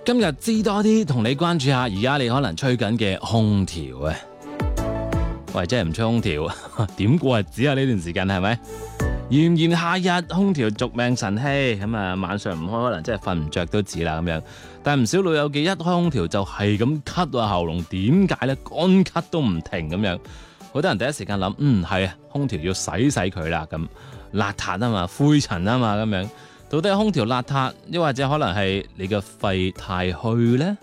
今日知多啲，同你關注下而家你可能吹緊嘅空調啊！喂，真係唔吹空調，點過日子啊？呢段時間係咪？炎炎夏日，空調續命神器，咁啊晚上唔開可能真係瞓唔着都止啦咁樣。但係唔少老友記一開空調就係咁咳啊喉嚨，點解咧？乾咳都唔停咁樣。好多人第一時間諗，係啊，空調要洗佢啦，咁邋遢啊嘛，灰塵啊嘛咁樣。到底係空調邋遢，又或者可能係你嘅肺太虛呢？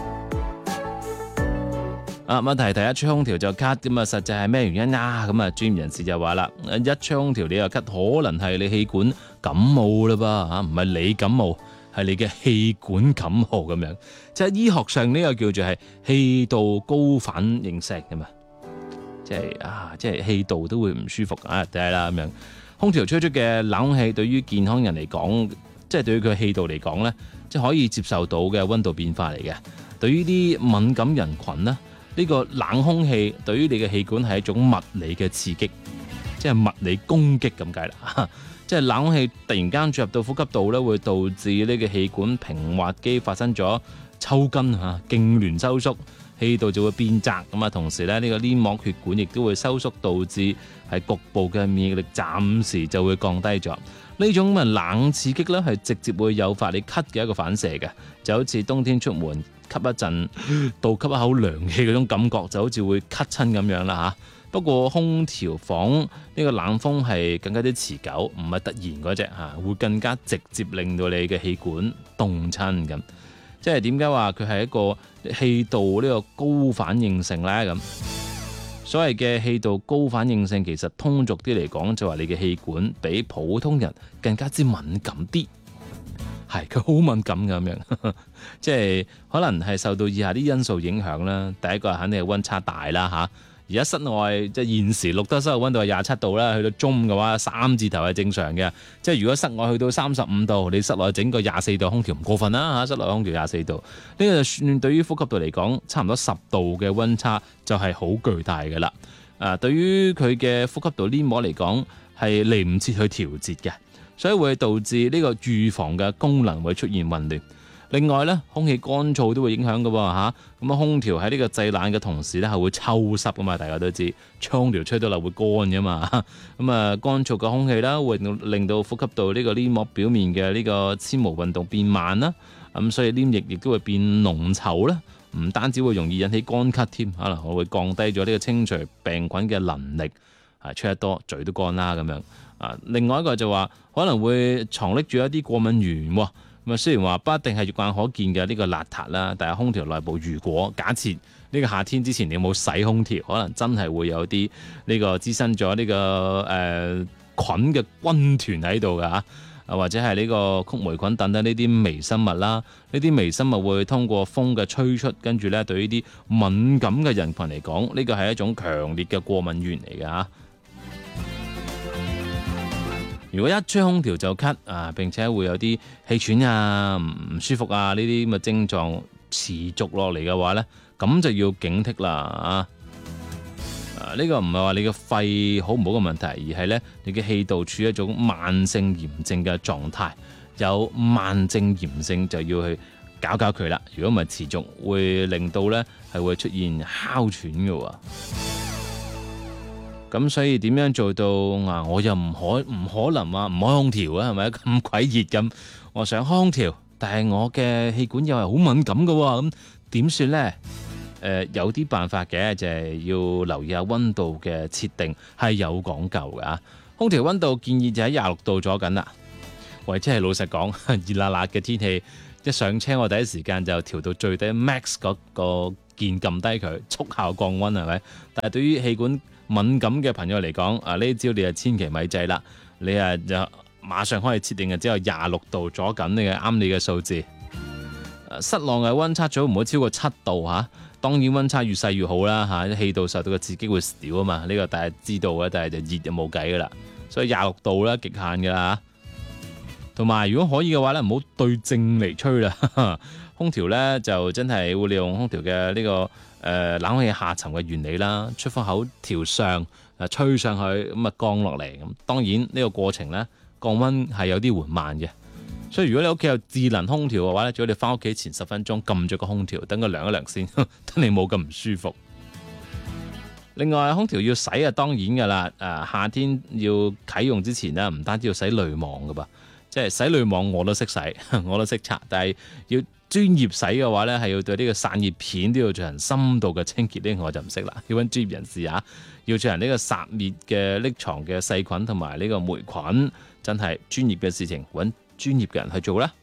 問題第一，吹空調就咳，咁啊實際係咩原因啊？咁啊專業人士就話啦，一吹空調你又咳，可能係你氣管感冒啦噃嚇，唔係你感冒，係你嘅氣管感冒咁樣。即係醫學上呢個叫做係氣道高反應性㗎嘛，即係氣道都會唔舒服啊，第一啦咁樣。空調吹出嘅冷空氣對於健康人嚟講，即係對於佢氣道嚟講呢，即係可以接受到嘅溫度變化嚟嘅。對於啲敏感人群呢，呢個冷空氣對於你嘅氣管係一種物理嘅刺激，即係物理攻擊咁解啦。即係冷空氣突然間注入到呼吸道呢，會導致呢個氣管平滑肌發生咗抽筋嚇，痙攣收縮，氣道就會變窄咁啊。同時咧，呢個黏膜血管亦都會收縮，導致係局部嘅免疫力暫時就會降低咗。呢種咁嘅冷刺激咧，係直接會誘發你咳嘅一個反射嘅，就好似冬天出門吸一陣，倒吸一口涼氣嗰種感覺，就好似會咳親咁樣啦嚇。不過空調房呢個冷風係更加之持久，唔係突然嗰隻嚇，會更加直接令到你嘅氣管凍親咁。即係點解話佢係一個氣道呢個高反應性呢？咁所謂嘅氣道高反應性，其實通俗啲嚟講，就話你嘅氣管比普通人更加之敏感啲。係佢好敏感咁樣，即係可能係受到以下啲因素影響啦。第一個肯定係溫差大啦嚇。而家室外即係現時錄得室外溫度係27度啦，去到中午嘅話3字頭係正常嘅。即係如果室外去到35度，你室內整個24度空調唔過分啦嚇。室內空調24度，呢個就算對於呼吸道嚟講，差唔多10度嘅溫差就係好巨大嘅啦。對於佢嘅呼吸道黏膜嚟講，係嚟唔切去調節嘅，所以會導致呢個預防嘅功能會出現混亂。另外咧，空氣乾燥都會影響嘅喎嚇。咁空調喺呢個製冷嘅同時咧，係會抽濕嘅嘛，大家都知。空調吹到嚟會乾嘅嘛。咁乾燥嘅空氣啦，會令到呼吸道呢個黏膜表面嘅呢個纖毛運動變慢啦。咁所以黏液亦都會變濃稠啦。唔單止會容易引起乾咳添，可能會降低咗呢個清除病菌嘅能力。吹得多，嘴都乾啦咁樣。另外一個就話可能會藏匿住一啲過敏源喎。咁雖然話不一定係肉眼可見嘅呢個邋遢啦，但係空調內部如果假設呢個夏天之前你冇洗空調，可能真係會有啲呢個滋生咗呢個菌嘅軍團喺度㗎嚇，或者係呢個曲霉菌等等呢啲微生物啦，呢啲微生物會通過風嘅吹出，跟住咧對呢啲敏感嘅人群嚟講，呢個係一種強烈嘅過敏源嚟㗎嚇。如果一吹空調就咳並且會有啲氣喘啊、唔舒服啊呢啲咁嘅症狀持續落嚟嘅話呢，咁就要警惕啦呢個唔係話你嘅肺好唔好嘅問題，而係呢你嘅氣道處於一種慢性炎症嘅狀態，有慢性炎症就要去搞佢啦。如果唔係持續，會令到呢係會出現哮喘嘅喎。咁所以點樣做到我又唔可能話唔開空調啊？係咪咁鬼熱咁？我想開空調，但係我嘅氣管又係好敏感嘅喎，咁點算呢？有啲辦法嘅，就係要留意下溫度嘅設定係有講究㗎。空調溫度建議就喺26度咗緊啦。或者係老實講，熱辣辣嘅天氣一上車，我第一時間就調到最低 max 嗰個鍵撳低佢，速效降溫係咪？但係對於氣管敏感嘅朋友嚟講，呢招你就千祈咪制啦。你就馬上可以設定嘅只有26度咗緊，你係啱你嘅數字。室內嘅溫差最好唔好超過7度嚇。當然溫差越細越好啦嚇，氣道受到嘅刺激會少啊嘛。呢個大家知道嘅，但係就熱就冇計噶啦。所以26度啦，極限噶啦。同埋如果可以嘅話咧，唔好對正嚟吹啦。空調咧就真係會利用空調嘅呢個冷空氣下沉嘅原理啦，出風口調上吹上去，咁降落嚟。咁當然呢個過程咧降溫係有啲緩慢嘅。 所以如果你屋企有智能空調嘅話咧，最好你翻屋企前10分鐘撳咗個空調，等佢涼一涼先，等你冇咁唔舒服。另外，空調要洗啊，當然㗎啦。夏天要啟用之前咧，唔單止要洗濾網㗎噃，即係洗濾網我都識洗，我都識擦，但係要專業洗嘅話咧，係要對呢個散熱片都要進行深度嘅清潔，呢個我就唔識啦，要揾專業人士啊，要進行呢個殺滅嘅匿藏嘅細菌同埋呢個霉菌，真係專業嘅事情，揾專業嘅人去做啦。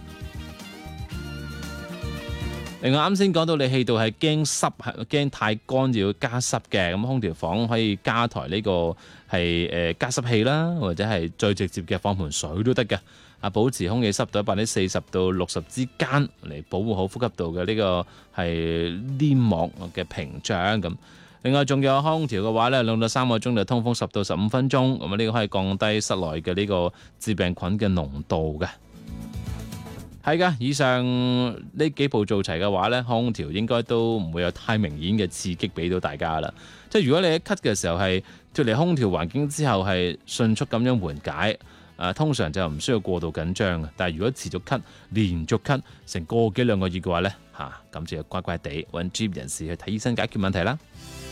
另外啱先講到你氣道係驚濕，係驚太乾就要加濕嘅，咁空調房可以加台呢個係加濕器啦，或者係最直接嘅放盆水都得嘅。保持空氣濕度喺40%到60%之間，嚟保護好呼吸道嘅呢個係黏膜嘅屏障咁。另外仲有空調嘅話咧，2到3個鐘就通風10到15分鐘，咁呢個可以降低室內嘅呢個致病菌嘅濃度嘅。係噶，以上呢幾步做齊嘅話咧，空調應該都唔會有太明顯嘅刺激俾到大家啦。即係如果你喺咳嘅時候係脫離空調環境之後係迅速咁樣緩解，通常就唔需要過度緊張嘅。但係如果持續咳、連續咳成個幾兩個月嘅話咧，咁就要乖乖地揾專業人士去睇醫生解決問題啦。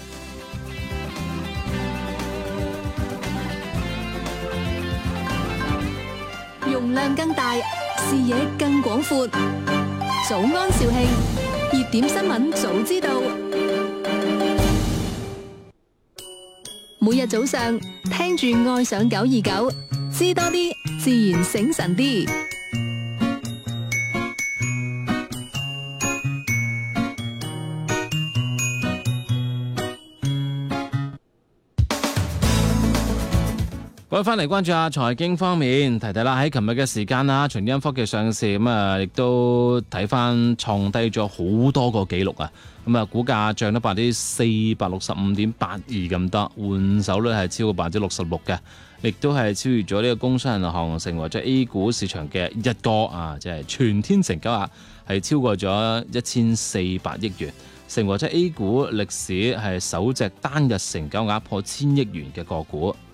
容量更大，視野更廣闊。早安兆慶，熱點新聞早知道。每日早上聽住愛上929，知多啲，自然醒神啲。 各位翻嚟關注下財經方面，提啦，喺琴日嘅時間啦，傳音科技上市咁亦都睇翻創低咗好多個紀錄啊！股價漲咗465.82咁多，換手率係超過66%嘅，亦都係超越咗呢個工商銀行，成為咗 A 股市場嘅一哥啊！即係全天成交額係超過咗1400億元，成為咗 A 股歷史係首隻單日成交額破1000億元嘅個股。